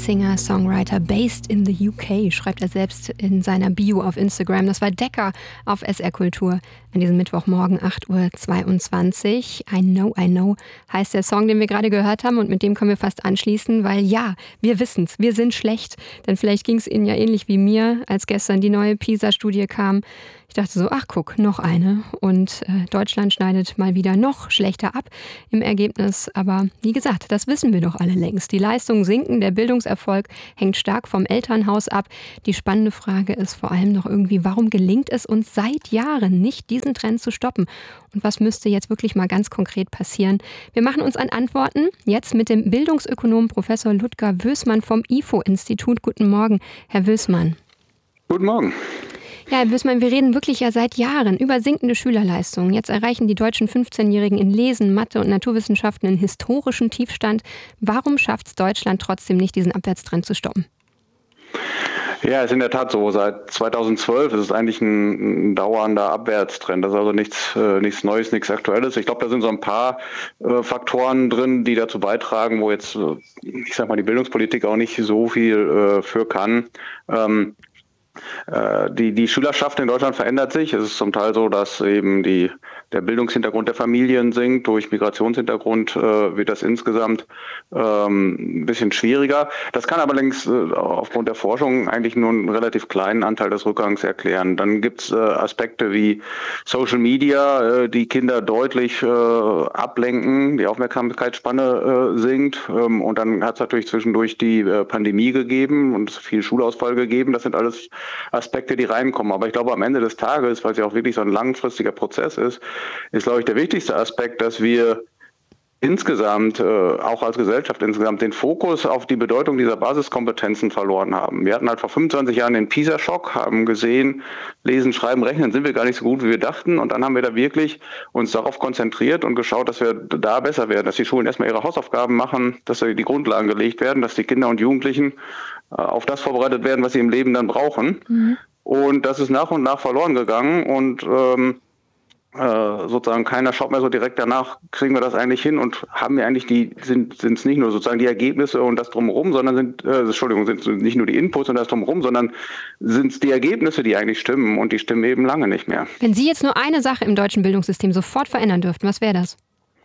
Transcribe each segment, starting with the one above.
Singer-Songwriter based in the UK, schreibt er selbst in seiner Bio auf Instagram. Das war Decker auf SR Kultur an diesem Mittwochmorgen 8:22 Uhr. I know heißt der Song, den wir gerade gehört haben, und mit dem können wir fast anschließen, weil ja, wir wissen's, wir sind schlecht. Denn vielleicht ging es Ihnen ja ähnlich wie mir, als gestern die neue PISA-Studie kam. Ich dachte so, ach guck, noch eine. Und Deutschland schneidet mal wieder noch schlechter ab im Ergebnis. Aber wie gesagt, das wissen wir doch alle längst. Die Leistungen sinken, der Bildungserfolg hängt stark vom Elternhaus ab. Die spannende Frage ist vor allem noch irgendwie, warum gelingt es uns seit Jahren nicht, diesen Trend zu stoppen? Und was müsste jetzt wirklich mal ganz konkret passieren? Wir machen uns an Antworten jetzt mit dem Bildungsökonom Professor Ludger Wößmann vom IFO-Institut. Guten Morgen, Herr Wößmann. Guten Morgen. Ja, Herr Wößmann, wir reden wirklich ja seit Jahren über sinkende Schülerleistungen. Jetzt erreichen die deutschen 15-Jährigen in Lesen, Mathe und Naturwissenschaften einen historischen Tiefstand. Warum schafft es Deutschland trotzdem nicht, diesen Abwärtstrend zu stoppen? Ja, ist in der Tat so. Seit 2012 ist es eigentlich ein dauernder Abwärtstrend. Das ist also nichts Neues, nichts Aktuelles. Ich glaube, da sind so ein paar Faktoren drin, die dazu beitragen, wo jetzt, ich sag mal, die Bildungspolitik auch nicht so viel für kann. Die Schülerschaft in Deutschland verändert sich. Es ist zum Teil so, dass eben der Bildungshintergrund der Familien sinkt. Durch Migrationshintergrund wird das insgesamt ein bisschen schwieriger. Das kann allerdings aufgrund der Forschung eigentlich nur einen relativ kleinen Anteil des Rückgangs erklären. Dann gibt es Aspekte wie Social Media, die Kinder deutlich ablenken, die Aufmerksamkeitsspanne sinkt. Und dann hat es natürlich zwischendurch die Pandemie gegeben und viel Schulausfall gegeben. Das sind alles Aspekte, die reinkommen. Aber ich glaube, am Ende des Tages, weil es ja auch wirklich so ein langfristiger Prozess ist, glaube ich, der wichtigste Aspekt, dass wir insgesamt, auch als Gesellschaft insgesamt, den Fokus auf die Bedeutung dieser Basiskompetenzen verloren haben. Wir hatten halt vor 25 Jahren den PISA-Schock, haben gesehen, lesen, schreiben, rechnen sind wir gar nicht so gut, wie wir dachten. Und dann haben wir da wirklich uns darauf konzentriert und geschaut, dass wir da besser werden, dass die Schulen erstmal ihre Hausaufgaben machen, dass die Grundlagen gelegt werden, dass die Kinder und Jugendlichen auf das vorbereitet werden, was sie im Leben dann brauchen. Mhm. Und das ist nach und nach verloren gegangen und sozusagen keiner schaut mehr so direkt danach, kriegen wir das eigentlich hin und haben wir eigentlich sind es nicht nur sozusagen die Ergebnisse und das Drumherum, sondern sind nicht nur die Inputs und das Drumherum, sondern sind es die Ergebnisse, die eigentlich stimmen, und die stimmen eben lange nicht mehr. Wenn Sie jetzt nur eine Sache im deutschen Bildungssystem sofort verändern dürften, was wäre das?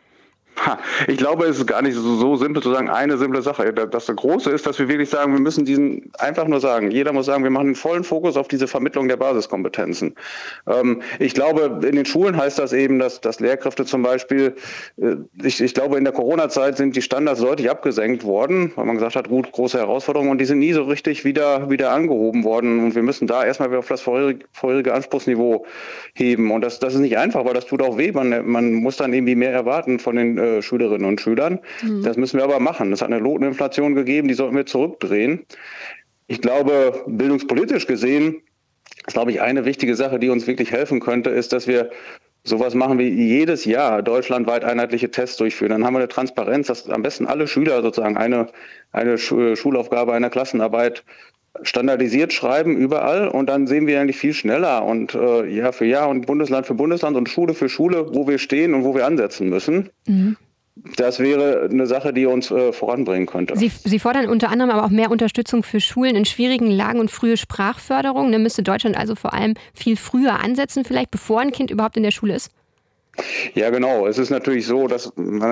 Ich glaube, es ist gar nicht so simpel zu sagen, eine simple Sache. Das Große ist, dass wir wirklich sagen, wir müssen einfach nur sagen, jeder muss sagen, wir machen einen vollen Fokus auf diese Vermittlung der Basiskompetenzen. Ich glaube, in den Schulen heißt das eben, dass Lehrkräfte zum Beispiel, ich glaube, in der Corona-Zeit sind die Standards deutlich abgesenkt worden, weil man gesagt hat, gut, große Herausforderungen, und die sind nie so richtig wieder angehoben worden, und wir müssen da erstmal wieder auf das vorherige Anspruchsniveau heben, und das ist nicht einfach, weil das tut auch weh, man muss dann irgendwie mehr erwarten von den Schülerinnen und Schülern. Mhm. Das müssen wir aber machen. Es hat eine Noteninflation gegeben, die sollten wir zurückdrehen. Ich glaube, bildungspolitisch gesehen, ist, glaube ich, eine wichtige Sache, die uns wirklich helfen könnte, ist, dass wir sowas machen wie jedes Jahr deutschlandweit einheitliche Tests durchführen. Dann haben wir eine Transparenz, dass am besten alle Schüler sozusagen eine Schulaufgabe, eine Klassenarbeit standardisiert schreiben überall, und dann sehen wir eigentlich viel schneller und Jahr für Jahr und Bundesland für Bundesland und Schule für Schule, wo wir stehen und wo wir ansetzen müssen. Mhm. Das wäre eine Sache, die uns voranbringen könnte. Sie fordern unter anderem aber auch mehr Unterstützung für Schulen in schwierigen Lagen und frühe Sprachförderung. Da müsste Deutschland also vor allem viel früher ansetzen, vielleicht bevor ein Kind überhaupt in der Schule ist? Ja, genau. Es ist natürlich so, dass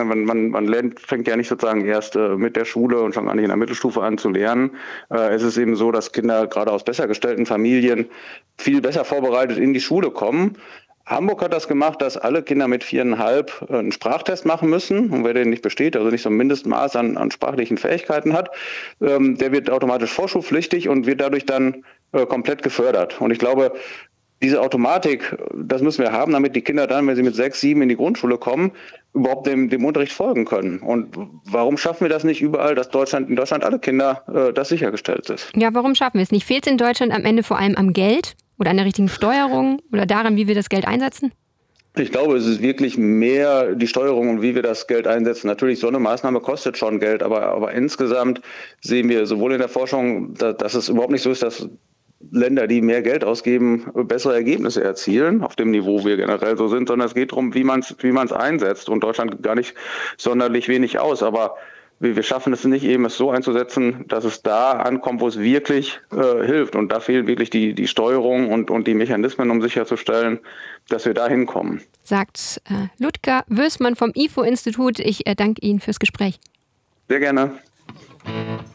man fängt ja nicht sozusagen erst mit der Schule und schon gar nicht in der Mittelstufe an zu lernen. Es ist eben so, dass Kinder gerade aus besser gestellten Familien viel besser vorbereitet in die Schule kommen. Hamburg hat das gemacht, dass alle Kinder mit 4,5 einen Sprachtest machen müssen. Und wer den nicht besteht, also nicht so ein Mindestmaß an sprachlichen Fähigkeiten hat, der wird automatisch vorschulpflichtig und wird dadurch dann komplett gefördert. Und ich glaube, diese Automatik, das müssen wir haben, damit die Kinder dann, wenn sie mit 6, 7 in die Grundschule kommen, überhaupt dem Unterricht folgen können. Und warum schaffen wir das nicht überall, dass in Deutschland alle Kinder das sichergestellt ist? Ja, warum schaffen wir es nicht? Fehlt es in Deutschland am Ende vor allem am Geld oder an der richtigen Steuerung oder daran, wie wir das Geld einsetzen? Ich glaube, es ist wirklich mehr die Steuerung und wie wir das Geld einsetzen. Natürlich, so eine Maßnahme kostet schon Geld, aber insgesamt sehen wir sowohl in der Forschung, dass es überhaupt nicht so ist, dass Länder, die mehr Geld ausgeben, bessere Ergebnisse erzielen, auf dem Niveau wir generell so sind, sondern es geht darum, wie man es einsetzt. Und Deutschland gar nicht sonderlich wenig aus. Aber wir schaffen es nicht eben, es so einzusetzen, dass es da ankommt, wo es wirklich hilft. Und da fehlen wirklich die Steuerung und die Mechanismen, um sicherzustellen, dass wir da hinkommen. Sagt Ludger Wößmann vom IFO-Institut. Ich danke Ihnen fürs Gespräch. Sehr gerne.